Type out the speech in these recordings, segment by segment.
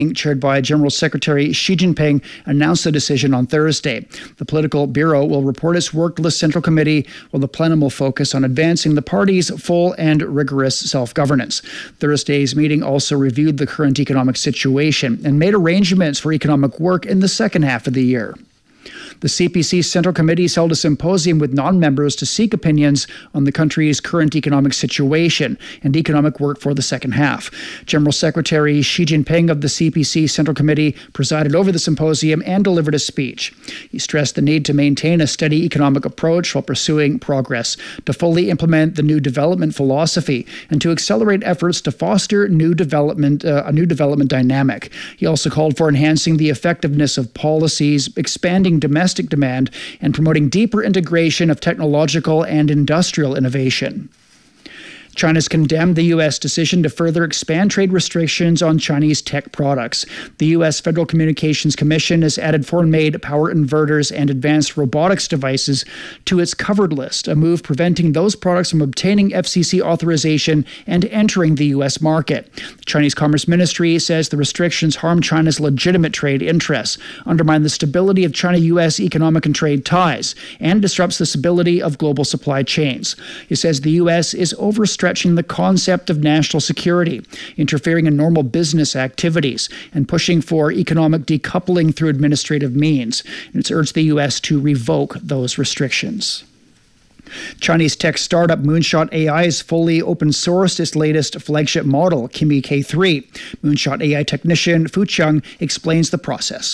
chaired by General Secretary Xi Jinping, announced the decision on Thursday. The Political Bureau will report its work to the Central Committee, while the plenum will focus on advancing the party's full and rigorous self-governance. Thursday's meeting also reviewed the current economic situation and made arrangements for economic work in the second half of the year. The CPC Central Committee held a symposium with non-members to seek opinions on the country's current economic situation and economic work for the second half. General Secretary Xi Jinping of the CPC Central Committee presided over the symposium and delivered a speech. He stressed the need to maintain a steady economic approach while pursuing progress, to fully implement the new development philosophy, and to accelerate efforts to foster a new development dynamic. He also called for enhancing the effectiveness of policies, expanding domestic demand, and promoting deeper integration of technological and industrial innovation. China's condemned the U.S. decision to further expand trade restrictions on Chinese tech products. The U.S. Federal Communications Commission has added foreign-made power inverters and advanced robotics devices to its covered list, a move preventing those products from obtaining FCC authorization and entering the U.S. market. The Chinese Commerce Ministry says the restrictions harm China's legitimate trade interests, undermine the stability of China-U.S. economic and trade ties, and disrupts the stability of global supply chains. It says the U.S. is overstretching the concept of national security, interfering in normal business activities, and pushing for economic decoupling through administrative means. And it's urged the U.S. to revoke those restrictions. Chinese tech startup Moonshot AI has fully open-sourced its latest flagship model, Kimi K3. Moonshot AI technician Fu Cheng explains the process.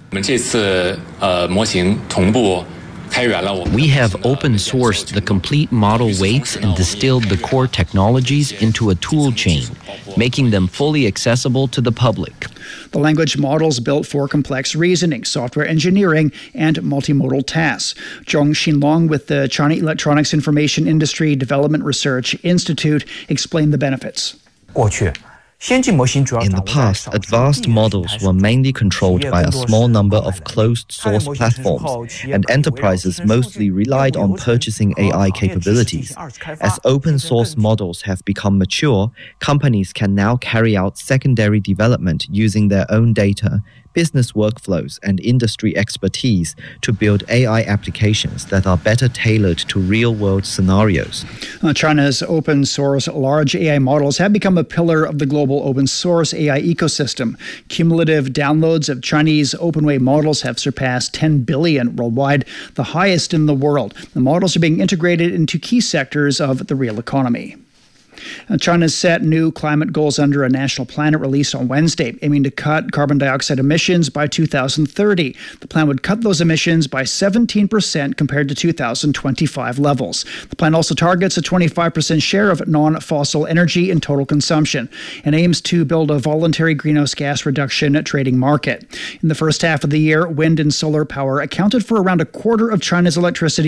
We have open-sourced the complete model weights and distilled the core technologies into a tool chain, making them fully accessible to the public. The language models built for complex reasoning, software engineering, and multimodal tasks. Zhong Xinlong with the China Electronics Information Industry Development Research Institute explained the benefits. In the past, advanced models were mainly controlled by a small number of closed-source platforms, and enterprises mostly relied on purchasing AI capabilities. As open-source models have become mature, companies can now carry out secondary development using their own data, business workflows, and industry expertise to build AI applications that are better tailored to real-world scenarios. China's open-source large AI models have become a pillar of the global open-source AI ecosystem. Cumulative downloads of Chinese OpenWay models have surpassed 10 billion worldwide, the highest in the world. The models are being integrated into key sectors of the real economy. China's set new climate goals under a national plan it released on Wednesday, aiming to cut carbon dioxide emissions by 2030. The plan would cut those emissions by 17% compared to 2025 levels. The plan also targets a 25% share of non-fossil energy in total consumption and aims to build a voluntary greenhouse gas reduction trading market. In the first half of the year, wind and solar power accounted for around a quarter of China's electricity